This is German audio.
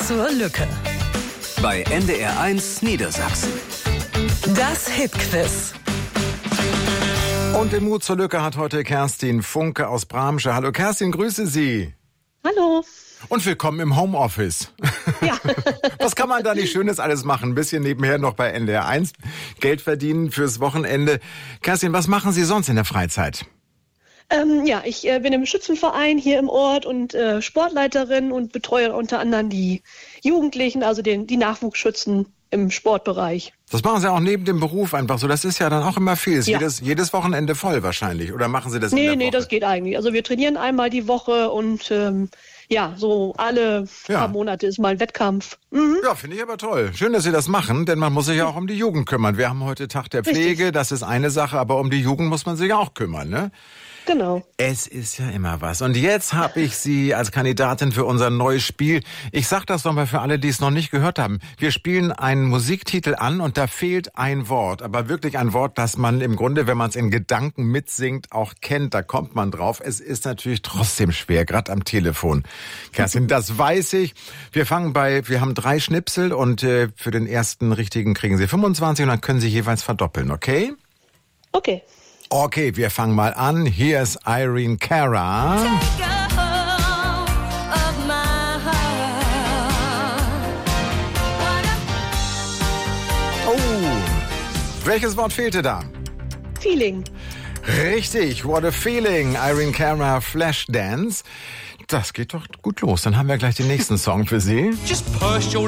zur Lücke. Bei NDR1 Niedersachsen. Das Hitquiz. Und den Mut zur Lücke hat heute Kerstin Funke aus Bramsche. Hallo Kerstin, grüße Sie. Hallo. Und willkommen im Homeoffice. Ja. Was kann man da nicht Schönes alles machen? Ein bisschen nebenher noch bei NDR1 Geld verdienen fürs Wochenende. Kerstin, was machen Sie sonst in der Freizeit? Ich bin im Schützenverein hier im Ort und Sportleiterin und betreue unter anderem die Jugendlichen, also die Nachwuchsschützen im Sportbereich. Das machen Sie auch neben dem Beruf einfach so. Das ist ja dann auch immer viel. Ist Ja. jedes Wochenende voll wahrscheinlich. Oder machen Sie das in der Woche? Nee, das geht eigentlich. Also wir trainieren einmal die Woche und so alle paar Monate ist mal ein Wettkampf. Mhm. Ja, finde ich aber toll. Schön, dass Sie das machen, denn man muss sich ja auch um die Jugend kümmern. Wir haben heute Tag der Pflege, Richtig. Das ist eine Sache, aber um die Jugend muss man sich auch kümmern, ne? Genau. Es ist ja immer was. Und jetzt habe ich Sie als Kandidatin für unser neues Spiel. Ich sage das nochmal für alle, die es noch nicht gehört haben. Wir spielen einen Musiktitel an und da fehlt ein Wort. Aber wirklich ein Wort, das man im Grunde, wenn man es in Gedanken mitsingt, auch kennt. Da kommt man drauf. Es ist natürlich trotzdem schwer, gerade am Telefon. Kerstin, das weiß ich. Wir haben 3 Schnipsel und für den ersten richtigen kriegen Sie 25 und dann können Sie jeweils verdoppeln, okay? Okay. Okay, wir fangen mal an. Hier ist Irene Cara. Oh, welches Wort fehlte da? Feeling. Richtig, What a Feeling, Irene Cara, Flashdance. Das geht doch gut los. Dann haben wir gleich den nächsten Song für Sie. Just purse your